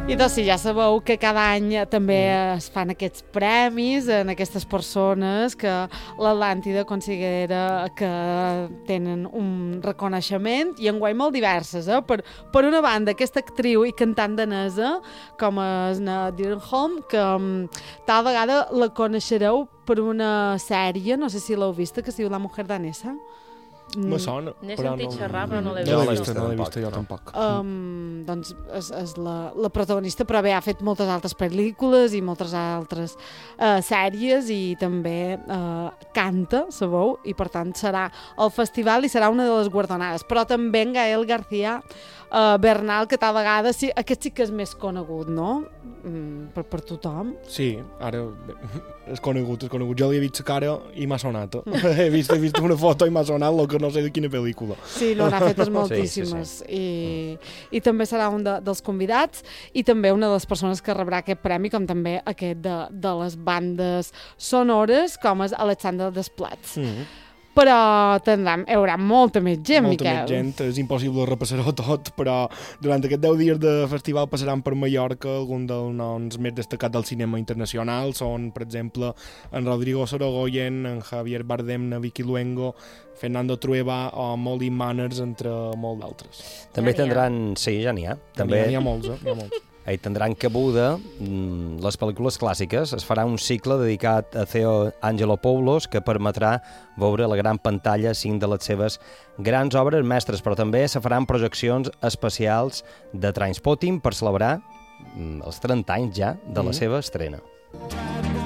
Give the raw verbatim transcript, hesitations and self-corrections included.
I doncs sí, ja sabeu que cada any també es fan aquests premis en aquestes persones que l'Atlàntida considera que tenen un reconeixement, i enguany molt diverses, eh? Per, per una banda, aquesta actriu i cantant danesa, com és na Dyrholm, que um, tal vegada la coneixereu per una sèrie, no sé si l'heu vista, que es diu La mujer danesa. Me sona, N'he però sentit no... xerrar, però no l'he No l'he vist. vista, no l'he vista jo tampoc. Um, doncs és, és la, la protagonista, però bé, ha fet moltes altres pel·lícules i moltes altres uh, sèries, i també uh, canta, sabeu, i per tant serà al festival i serà una de les guardonades. Però també en Gael García uh, Bernal, que tal vegada sí, aquest sí que és més conegut, no? Mm, per, per tothom. Sí, ara és conegut, és conegut. Jo li he vist la cara i m'ha sonat. he, vist, he vist una foto i m'ha sonat el que no sé de quina pel·lícula. Sí, no, n'ha fetes moltíssimes. Sí, sí, sí. I, i també serà un de, dels convidats, i també una de les persones que rebrà aquest premi, com també aquest de, de les bandes sonores, com és Alexandre Desplat. Mm-hmm. Però tindrem, hi haurà molta més gent, molta Miquel. Molta més gent, és impossible repassar-ho tot, però durant aquests deu dies de festival passaran per Mallorca algun dels noms més destacats del cinema internacional. Són, per exemple, en Rodrigo Sorogoyen, en Javier Bardem, en Vicky Luengo, Fernando Trueba o Molly Manners, entre molts d'altres. També Ja tindran... Sí, ja n'hi ha. També... N'hi ha molts, eh? N'hi ha molts. Hi tindran cabuda mm, les pel·lícules clàssiques. Es farà un cicle dedicat a Theo Angelopoulos que permetrà veure a la gran pantalla cinc de les seves grans obres mestres, però també se faran projeccions especials de Trainspotting per celebrar mm, els trenta anys ja de la seva estrena.